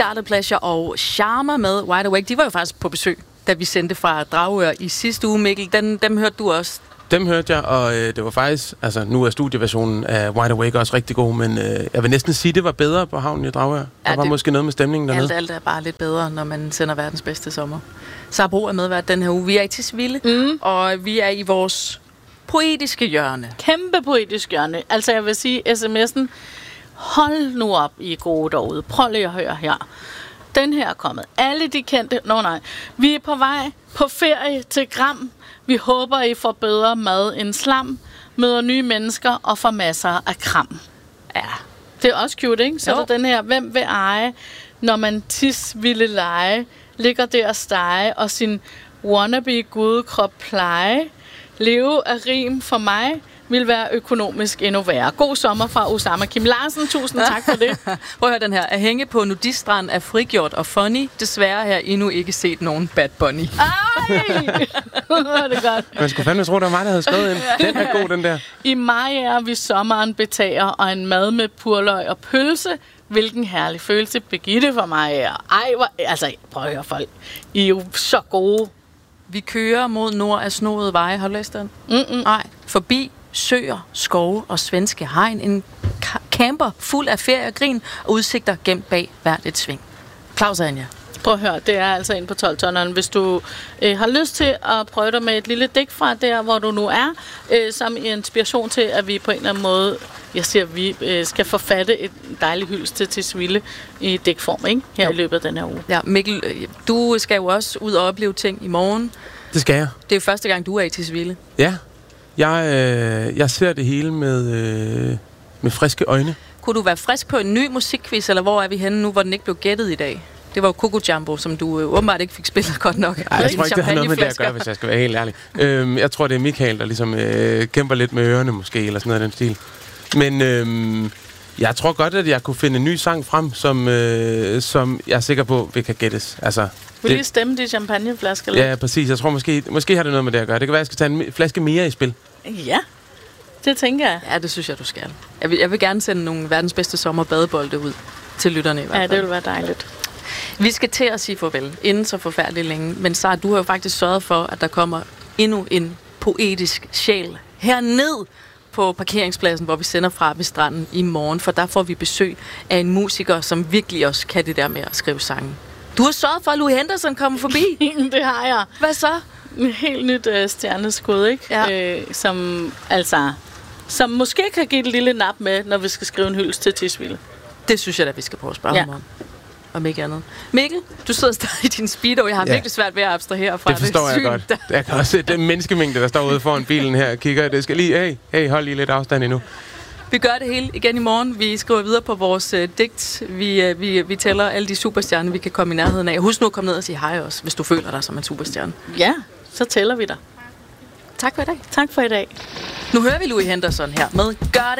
Guarded Pleasure og Charmer med Wide Awake. De var jo faktisk på besøg, da vi sendte fra Dragør i sidste uge, Mikkel. Dem hørte du også. Dem hørte jeg, og det var faktisk... Altså, nu er studieversionen af Wide Awake også rigtig god, men jeg vil næsten sige, det var bedre på havnen i Dragør. Der var måske noget med stemningen dernede. Alt er bare lidt bedre, når man sender verdens bedste sommer. Sara Bro er medvært den her uge. Vi er i Tisvilde, og vi er i vores poetiske hjørne. Kæmpe poetisk hjørne. Altså, jeg vil sige, sms'en, hold nu op, I gode derude. Prøv lige at høre her. Den her er kommet. Alle de kendte... Vi er på vej på ferie til Gram. Vi håber, I får bedre mad end slam, møder nye mennesker og får masser af kram. Ja, det er også cute, ikke? Så er der den her, hvem vil eje, når man ville lege, ligger der og stege, og sin wannabe gudekrop pleje. Leve af rim for mig vil være økonomisk endnu værre. God sommer fra Osama Kim Larsen. Tusind tak for det. Prøv at høre den her. At hænge på nudiststrand er frigjort og funny. Desværre har jeg endnu ikke set nogen Bad Bunny. Ej! Det er godt. Man skulle fandme tro, der var mig, der havde skrevet ind. Den er god, den der. I maj er vi sommeren betager, og en mad med purløg og pølse. Hvilken herlig følelse Birgitte for mig er. Ej, prøv at høre folk. I er jo så gode. Vi kører mod nord af snoede veje. Har du læst den? Nej. Forbi søer, skove og svenske hegn. En camper fuld af ferie og grin og udsigter gemt bag hvert et sving. Claus og Anja. Prøv at høre, det er altså ind på 12-tonneren. Hvis du har lyst til at prøve dig med et lille digt fra der, hvor du nu er, som inspiration til, at vi på en eller anden måde, vi skal forfatte et dejligt hyldest til Tisvilde i digtform, ikke? Her i løbet af den her uge. Ja, Mikkel, du skal jo også ud og opleve ting i morgen. Det skal jeg. Det er jo første gang, du er i Tisvilde. Ja. Jeg ser det hele med friske øjne. Kunne du være frisk på en ny musikquiz, eller hvor er vi henne nu, hvor den ikke blev gættet i dag? Det var jo Coco Jumbo, som du åbenbart ikke fik spillet godt nok. Nej, jeg tror ikke, det har noget med det at gøre, hvis jeg skal være helt ærlig. Jeg tror, det er Michael, der ligesom kæmper lidt med ørerne måske, eller sådan noget af den stil. Men jeg tror godt, at jeg kunne finde en ny sang frem, som jeg er sikker på, vi kan gættes. Altså, vil I stemme de champagneflasker lidt? Ja, præcis. Jeg tror måske har det noget med det at gøre. Det kan være, at jeg skal tage en flaske mere i spil. Ja, det tænker jeg. Ja, det synes jeg, du skal. Jeg vil gerne sende nogle verdens bedste sommerbadebolde ud til lytterne i hvert fald. Ja, det vil være dejligt. Vi skal til at sige farvel, inden så forfærdeligt længe. Men Sara, du har jo faktisk sørget for, at der kommer endnu en poetisk sjæl herned på parkeringspladsen, hvor vi sender fra ved stranden i morgen. For der får vi besøg af en musiker, som virkelig også kan det der med at skrive sange. Du har sørget for, at Louis Henderson kommer forbi. Det har jeg. Hvad så? Et helt nyt stjerneskud, ikke? Ja. Som måske kan give et lille nap med, når vi skal skrive en hyldest til Tisvilde. Det synes jeg da, vi skal prøve at spørge ham om. Om ikke andet. Mikkel, du sidder stadig i din speedo. Jeg har virkelig svært ved at abstrahere fra det. Det forstår jeg godt. Jeg kan også se den menneskemængde, der står ude foran bilen her og kigger. Det skal lige, hey, hold lige lidt afstand endnu. Vi gør det hele igen i morgen. Vi skriver videre på vores digt. Vi tæller alle de superstjerner, vi kan komme i nærheden af. Husk nu at komme ned og sige hej også, hvis du føler dig som en superstjerne. Ja, så tæller vi dig. Tak for i dag. Tak for i dag. Nu hører vi Louis Henderson her med Gør det.